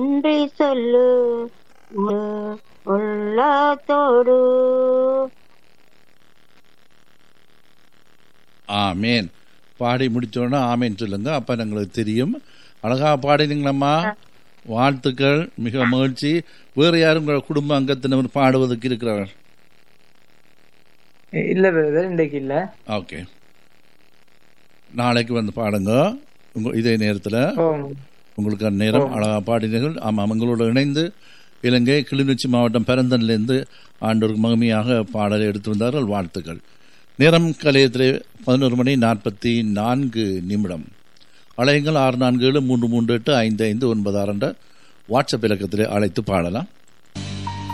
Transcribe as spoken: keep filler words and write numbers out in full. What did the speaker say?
நன்றி சொல்லு முழு உள்ளத்தோடு. ஆமேன். பாடி முடிச்சோன்னா ஆமேன் சொல்லுங்க, அப்ப எங்களுக்கு தெரியும். அழகா பாடினீங்களம்மா, வாழ்த்துக்கள், மிக மகிழ்ச்சி. வேறு யாரும் உங்கள் குடும்ப அங்கத்தினர் பாடுவதற்கு இருக்கிறார்கள்? இல்ல பிரதர், இன்றைக்கு இல்ல. ஓகே, நாளைக்கு வந்து பாடுங்க உங்க இதே நேரத்தில். உங்களுக்கு நேரம் அழகா பாடினீர்கள். ஆமாம், உங்களோட இணைந்து இலங்கை கிளிநொச்சி மாவட்டம் பெரந்தன்லேருந்து ஆண்டோருக்கு மகிமையாக பாடலை எடுத்து வந்தார்கள். வாழ்த்துக்கள். நேரம் கலையத்திலே பதினோரு மணி நாற்பத்தி நான்கு நிமிடம். அலையுங்கள் ஆறு நான்கு ஏழு மூன்று மூன்று எட்டு ஐந்து ஐந்து ஒன்பது ஆறு என்ற வாட்ஸ்அப் இலக்கத்திலே அழைத்து பாடலாம்.